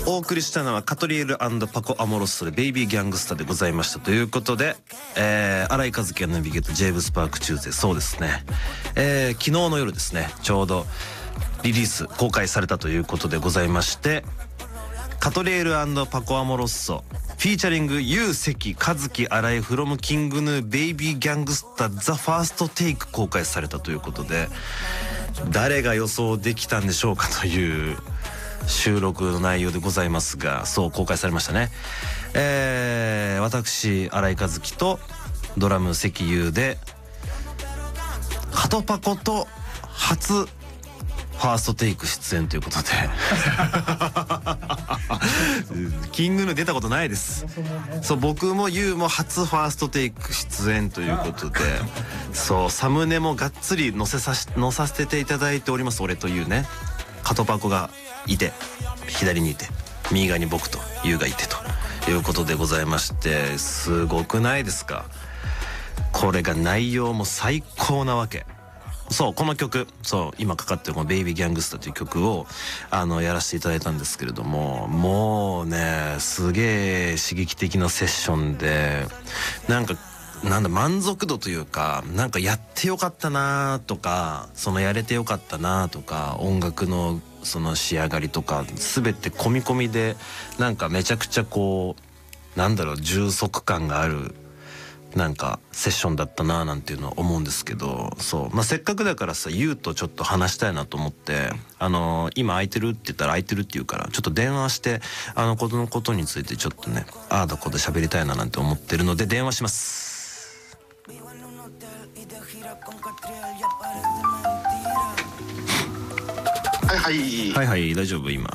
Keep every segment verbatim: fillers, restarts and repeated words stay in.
お送りしたのはカトリエル&パコ・アモロッソでベイビーギャングスタでございましたということで、えー、新井和樹のナビゲートジェームスパークチューズデー、そうですね、えー、昨日の夜ですね、ちょうどリリース公開されたということでございまして、カトリエル&パコ・アモロッソフィーチャリングユウセキカズキ新井フロムキングヌーベイビーギャングスタザ・ファーストテイク公開されたということで、誰が予想できたんでしょうかという収録の内容でございますが、そう公開されましたね。えー、私新井和樹とドラム関優でカトパコと初ファーストテイク出演ということでキングヌー出たことないです。そう、僕もユウも初ファーストテイク出演ということで、そうサムネもがっつり載せさし載させていただいております。俺とユウね、カトパコがいて左にいて右側に僕とユウがいてということでございまして、すごくないですか。これが内容も最高なわけ。そうこの曲、そう今かかってるこの「ベイビーギャングスタ」という曲をあのやらせていただいたんですけれども、もうねすげえ刺激的なセッションで、なんかなんだ満足度というか、なんかやってよかったなとか、そのやれてよかったなとか、音楽のその仕上がりとか全て込み込みで、なんかめちゃくちゃこうなんだろう充足感があるなんかセッションだったななんていうのは思うんですけど、そう、まあ、せっかくだからさユウとちょっと話したいなと思って、あのー、今空いてるって言ったら空いてるって言うからちょっと電話してあのことのことについてちょっとねああだこで喋りたいななんて思ってるので電話します。 はいはいはいはい、大丈夫今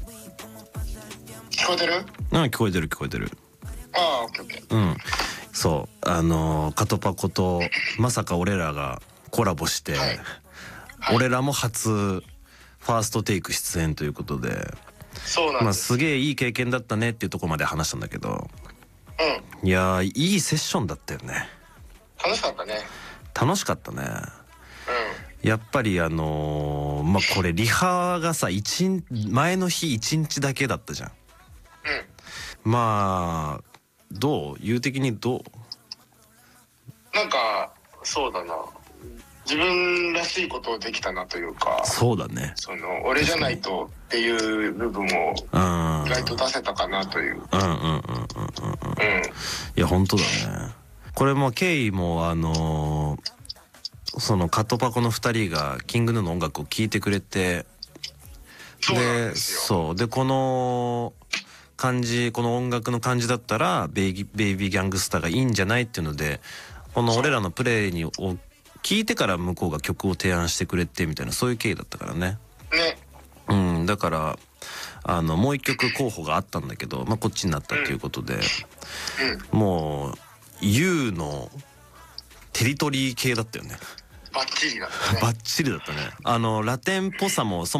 聞こえてる？ うん聞こえてる聞こえてる。 ああオッケーオッケー。 うんそうあのー、カトパコとまさか俺らがコラボして、はいはい、俺らも初ファーストテイク出演ということで、 そうなんです、 まあ、すげえいい経験だったねっていうところまで話したんだけど、 うん、 いやいいセッションだったよね。 楽しかったね。 楽しかったね。 うん、 やっぱりあのー、まあこれリハがさ一前の日いちにちだけだったじゃん。うん、まあどう言う的にどう？ なんかそうだな、自分らしいことをできたなというか。そうだね。その俺じゃないとっていう部分を意外と出せたかなという。うんうんうんうんうんうん。 いや本当だね。これも経緯もあのー、そのカトパコのふたりがキングヌーの音楽を聴いてくれて、 そうなんですよ。 そうでこの感じこの音楽の感じだったらベイビー、ベイビーギャングスターがいいんじゃないっていうので、この俺らのプレイにを聞いてから向こうが曲を提案してくれてみたいな、そういう経緯だったからね。 ね。 うんだからあのもう一曲候補があったんだけど、まあ、こっちになったっていうことで、うん、もう ユー のテリトリー系だったよね。 バッチリだったね。 バッチリだったね。あのラテンっぽさも